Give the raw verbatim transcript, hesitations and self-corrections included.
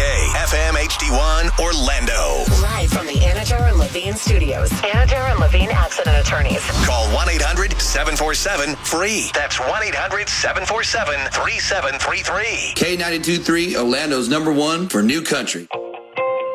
K, F M H D one, Orlando. Live from the Anajar and Levine Studios. Anajar and Levine Accident Attorneys. Call one eight hundred seven four seven free. That's one eight hundred seven four seven three seven three three. K ninety-two point three, Orlando's number one for new country.